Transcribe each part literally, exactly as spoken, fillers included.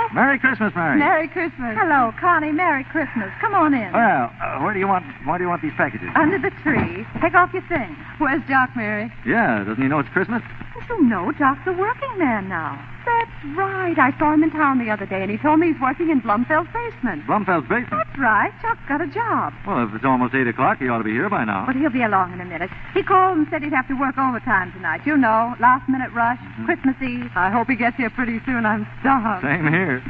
Merry Christmas, Mary. Merry Christmas. Hello, Connie. Merry Christmas. Come on in. Well, uh, where do you want why do you want these packages? Under the tree. Take off your things. Where's Jock, Mary? Yeah, doesn't he know it's Christmas? Don't you know Jock's a working man now? That's right. I saw him in town the other day, and he told me he's working in Blumfeld's basement. Blumfeld's basement? That's right. Jock's got a job. Well, if it's almost eight o'clock, he ought to be here by now. But he'll be along in a minute. He called and said he'd have to work overtime tonight. You know, last-minute rush, mm-hmm. Christmas Eve. I hope he gets here pretty soon. I'm starved. Same here.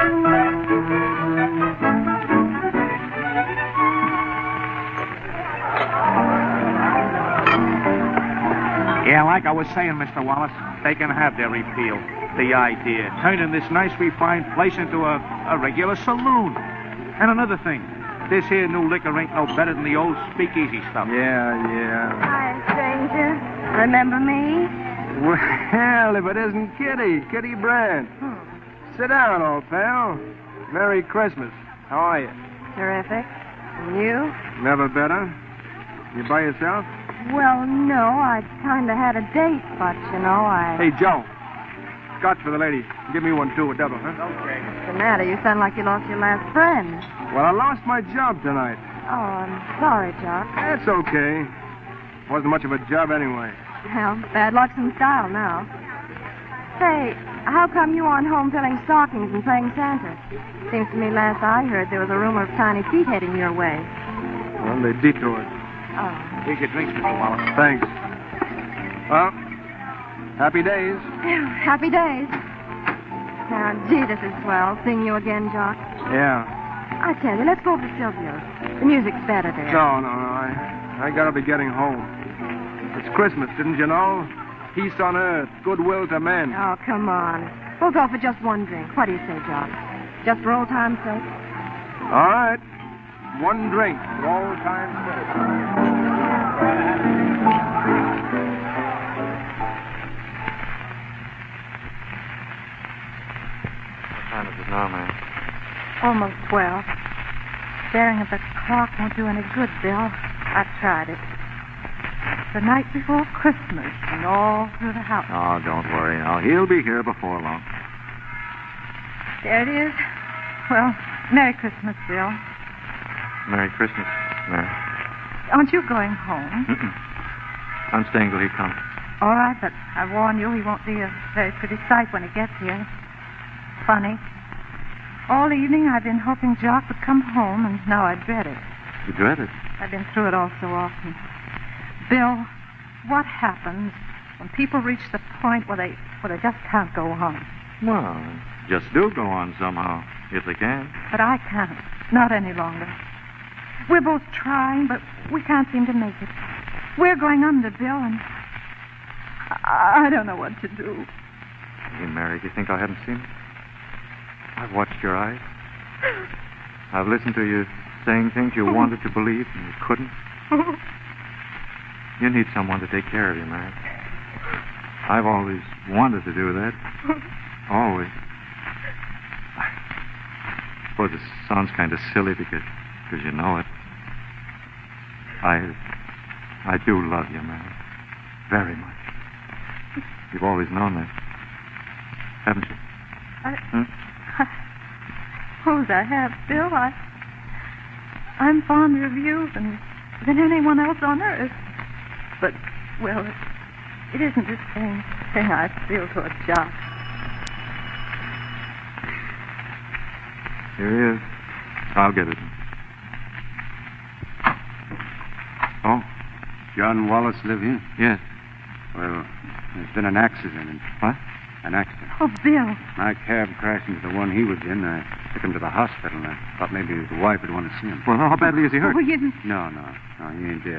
Yeah, like I was saying, Mister Wallace, they can have their repeal. The idea, turning this nice refined place into a, a regular saloon. And another thing, this here new liquor ain't no better than the old speakeasy stuff. Yeah, yeah. Hi, stranger. Remember me? Well, if it isn't Kitty, Kitty Brandt. Hmm. Sit down, old pal. Merry Christmas. How are you? Terrific. And you? Never better. You by yourself? Well, no. I kind of had a date, but, you know, I... Hey, Joe. Scotch for the lady. Give me one, too, a double, huh? Okay. What's the matter? You sound like you lost your last friend. Well, I lost my job tonight. Oh, I'm sorry, Jock. That's okay. Wasn't much of a job anyway. Well, bad luck's in style now. Say, how come you aren't home filling stockings and playing Santa? Seems to me last I heard there was a rumor of tiny feet heading your way. Well, they detoured. Oh. Here's your drinks, Mister Wallace. Thanks. Well, happy days. Happy days. Now, gee, this is swell. Seeing you again, Jock. Yeah. I tell you, let's go over to Silvio's. The music's better there. No, no, no. I, I gotta be getting home. It's Christmas, didn't you know? Peace on earth, goodwill to men. Oh, come on. We'll go for just one drink. What do you say, Jock? Just for old time's sake? All right. One drink for old time's sake. What time is it now, man? Almost twelve. Staring at the clock won't do any good, Bill. I've tried it. The night before Christmas and all through the house. Oh, don't worry now. He'll be here before long. There it is. Well, Merry Christmas, Bill. Merry Christmas, Mary. Aren't you going home? Mm-mm. I'm staying till he comes. All right, but I warn you, he won't be a very pretty sight when he gets here. Funny. All evening I've been hoping Jock would come home, and now I dread it. You dread it? I've been through it all so often. Bill, what happens when people reach the point where they where they just can't go on? Well, just do go on somehow, if they can. But I can't. Not any longer. We're both trying, but we can't seem to make it. We're going under, Bill, and I, I don't know what to do. Hey, Mary, do you think I haven't seen it? I've watched your eyes. I've listened to you saying things you wanted to believe and you couldn't. You need someone to take care of you, Mary. I've always wanted to do that. Always. I suppose it sounds kind of silly because, because you know it. I, I do love you, Mary. Very much. You've always known that, haven't you? I, Hmm? I suppose I have, Bill. I, I'm fonder of you than, than anyone else on earth. But, well, it, it isn't the same thing I feel toward Jock. Here he is. I'll get it. Oh, John Wallace live here? yes. Well, there's been an accident. What? An accident. Oh, Bill. My cab crashed into the one he was in. I took him to the hospital. I thought maybe his wife would want to see him. Well, how badly is he hurt? Oh, you... No, no. No, he ain't dead.